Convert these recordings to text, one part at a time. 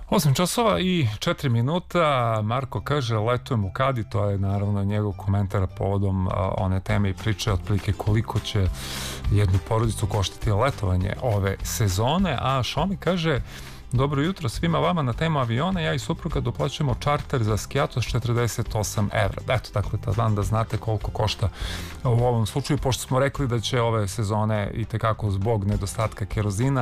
8 časova i 4 minuta. Marko kaže, letujem u Kadi, to je naravno njegov komentar povodom one teme i priče otprilike koliko će jednu porodicu koštati letovanje ove sezone. A Šomi kaže, dobro jutro svima vama, na temu aviona, ja i supruga doplaćujemo čarter za Skiatos 48 evra. Eto, dakle, da znate koliko košta u ovom slučaju, pošto smo rekli da će ove sezone i tekako zbog nedostatka kerozina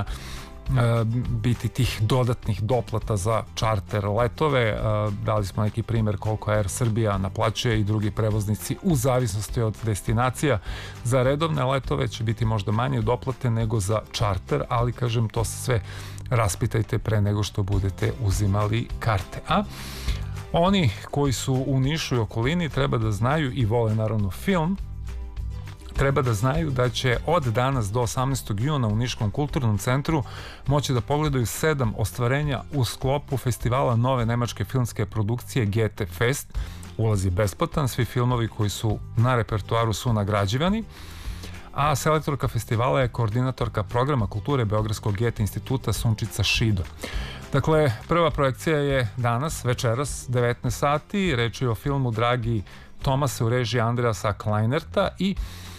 biti tih dodatnih doplata za čarter letove. Dali smo neki primjer koliko Air Srbija naplaćuje i drugi prevoznici u zavisnosti od destinacija. Za redovne letove će biti možda manje doplate nego za čarter, ali kažem, to se sve raspitajte pre nego što budete uzimali karte. A oni koji su u Nišu i okolini treba da znaju i vole naravno film, treba da znaju da će od danas do 18. juna u Niškom kulturnom centru moći da pogledaju 7 ostvarenja u sklopu festivala nove nemačke filmske produkcije GT Fest. Ulaz je besplatan, svi filmovi koji su na repertoaru su nagrađivani, a selektorka festivala je koordinatorka programa kulture Beogradskog GT instituta Sunčica Šido. Dakle, prva projekcija je danas, večeras, 19 sati, reč je o filmu Dragi Tomase u režiji Andreasa Kleinerta i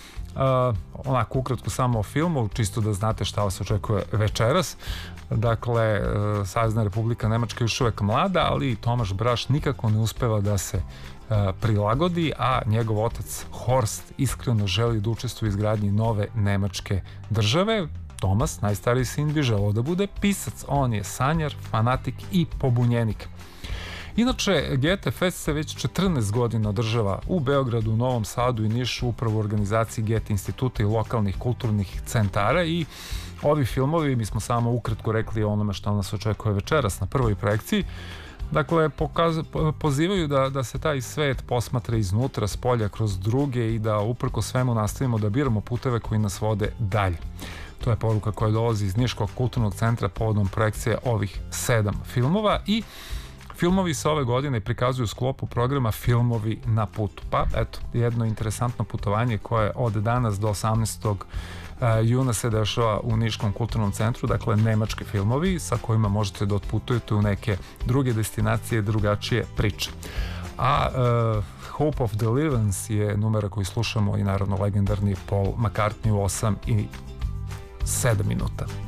onako ukratko samo o filmu, čisto da znate šta vas očekuje večeras. Dakle, Savezna Republika Nemačka je još uvek mlada, ali Tomaš Braš nikako ne uspeva da se prilagodi, a njegov otac Horst iskreno želi da učestvuje u izgradnji nove nemačke države. Tomas, najstariji sin, bi želeo da bude pisac. On je sanjar, fanatik i pobunjenik. Inače, GT Fest se već 14 godina održava u Beogradu, Novom Sadu i Nišu, upravo u organizaciji GT instituta i lokalnih kulturnih centara, i ovi filmovi, mi smo samo ukratko rekli o onome što nas očekuje večeras na prvoj projekciji, dakle, pozivaju da se taj svet posmatra iznutra, s polja, kroz druge, i da uprko svemu nastavimo da biramo puteve koji nas vode dalje. To je poruka koja dolazi iz Niškog kulturnog centra povodom projekcije ovih 7 filmova, i filmovi se ove godine prikazuju u sklopu programa Filmovi na putu. Pa eto, jedno interesantno putovanje koje od danas do 18. juna se dešava u Niškom kulturnom centru, dakle nemački filmovi sa kojima možete da otputujete u neke druge destinacije, drugačije priče. A Hope of Deliverance je numera koju slušamo, i naravno legendarni Paul McCartney u 8 i 7 minuta.